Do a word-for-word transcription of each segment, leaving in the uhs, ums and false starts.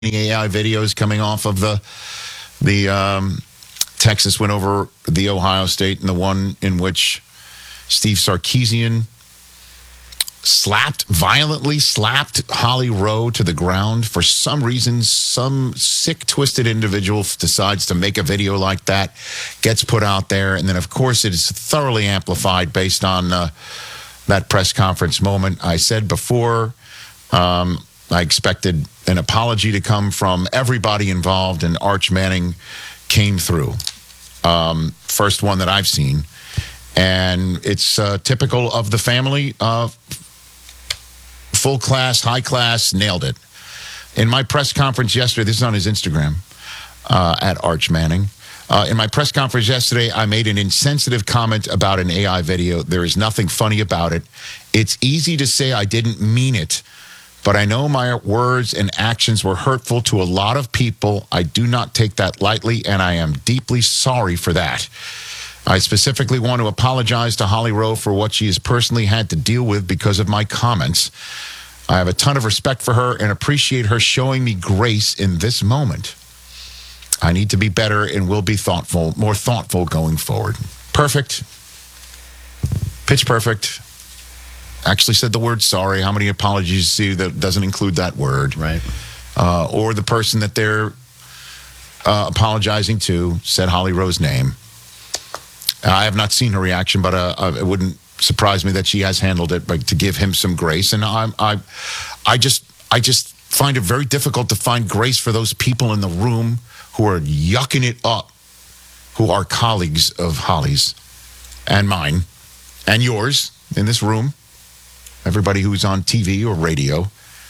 A I videos coming off of the the um, Texas win over the Ohio State, and the one in which Steve Sarkisian slapped, violently slapped Holly Rowe to the ground. For some reason, some sick, twisted individual decides to make a video like that, gets put out there, and then, of course, it is thoroughly amplified based on uh, that press conference moment. I said before, um, I expected an apology to come from everybody involved, and Arch Manning came through. Um, first one that I've seen. And it's uh, typical of the family. Uh, full class, high class, nailed it. In my press conference yesterday, this is on his Instagram, uh, at Arch Manning. Uh, in my press conference yesterday, I made an insensitive comment about an A I video. There is nothing funny about it. It's easy to say I didn't mean it, but I know my words and actions were hurtful to a lot of people. I do not take that lightly, and I am deeply sorry for that. I specifically want to apologize to Holly Rowe for what she has personally had to deal with because of my comments. I have a ton of respect for her and appreciate her showing me grace in this moment. I need to be better and will be thoughtful, more thoughtful going forward. Perfect. Pitch perfect. Actually said the word sorry. How many apologies you see that doesn't include that word? Right. Uh, or the person that they're uh, apologizing to said Holly Rowe's name. I have not seen her reaction, but uh, uh, it wouldn't surprise me that she has handled it, but to give him some grace. And I, I, I just, I just find it very difficult to find grace for those people in the room who are yucking it up, who are colleagues of Holly's and mine and yours in this room. Everybody who's on T V or radio,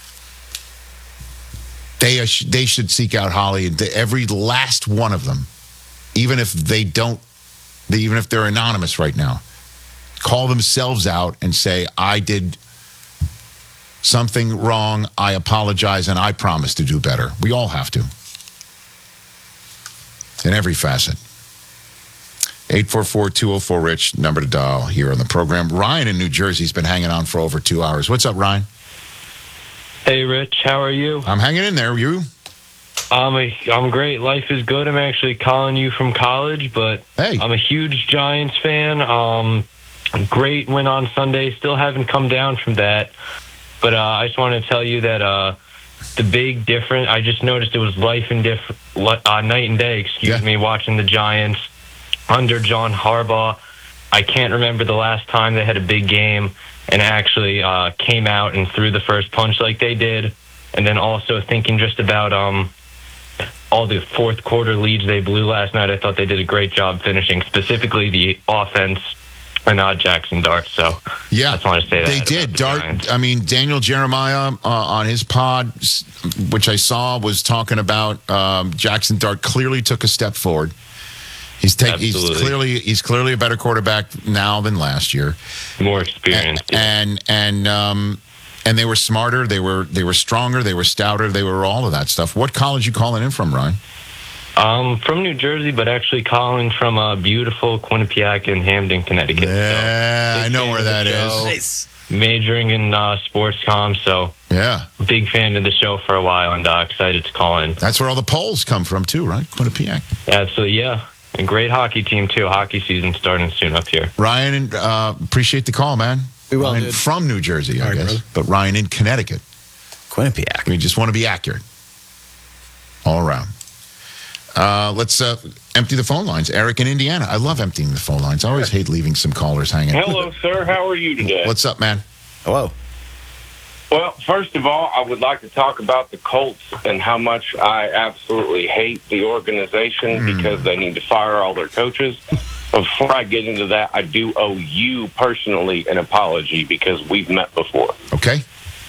they are, they should seek out Holly, and every last one of them, even if they don't. Even if they're anonymous right now, call themselves out and say, I did something wrong, I apologize, and I promise to do better. We all have to. In every facet. eight four four, two oh four, RICH, number to dial here on the program. Ryan in New Jersey has been hanging on for over two hours. What's up, Ryan? Hey, Rich. How are you? I'm hanging in there. You? I'm a, I'm great. Life is good. I'm actually calling you from college, but hey. I'm a huge Giants fan. Um, great win on Sunday. Still haven't come down from that. But uh, I just want to tell you that uh, the big difference, I just noticed it was life and diff- uh, night and day, excuse yeah. me, watching the Giants under John Harbaugh. I can't remember the last time they had a big game and actually uh, came out and threw the first punch like they did. And then also thinking just about um, all the fourth quarter leads they blew last night. I thought they did a great job finishing, specifically the offense and not Jackson Dart. So yeah, I just want to say that. They did. The Dart, Giants. I mean, Daniel Jeremiah uh, on his pod, which I saw, was talking about um, Jackson Dart clearly took a step forward. He's, take, he's clearly he's clearly a better quarterback now than last year. More experienced. And, yeah. and, and um, And they were smarter, they were they were stronger, they were stouter, they were all of that stuff. What college you calling in from, Ryan? Um, from New Jersey, but actually calling from uh, beautiful Quinnipiac in Hamden, Connecticut. Yeah, so, I know where that is. Nice. Majoring in uh, sports comm, so yeah, big fan of the show for a while, and uh, excited to call in. That's where all the polls come from, too, right? Quinnipiac. Absolutely, yeah. And great hockey team, too. Hockey season starting soon up here. Ryan, uh, appreciate the call, man. We will, Ryan dude. From New Jersey, I right, guess. brother. But Ryan in Connecticut. Quinnipiac. We just want to be accurate. All around. Uh, let's uh, empty the phone lines. Eric in Indiana. I love emptying the phone lines. I always hate leaving some callers hanging. Hello, sir. How are you today? What's up, man? Hello. Well, first of all, I would like to talk about the Colts and how much I absolutely hate the organization mm. because they need to fire all their coaches. Before I get into that, I do owe you personally an apology because we've met before. Okay.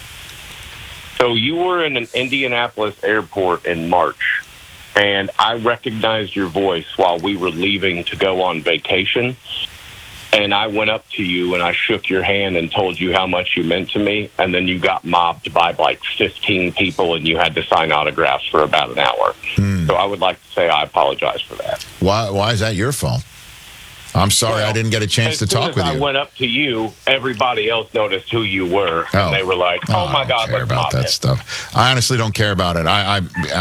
So you were in an Indianapolis airport in March, and I recognized your voice while we were leaving to go on vacation. And I went up to you and I shook your hand and told you how much you meant to me. And then you got mobbed by like fifteen people and you had to sign autographs for about an hour. Hmm. So I would like to say I apologize for that. Why, why is that your fault? I'm sorry Well, I didn't get a chance as to soon talk as with I you. went up to you, everybody else noticed who you were, Oh. and they were like, "Oh, I my don't God, care let's about mop that him." stuff. I honestly don't care about it. I, I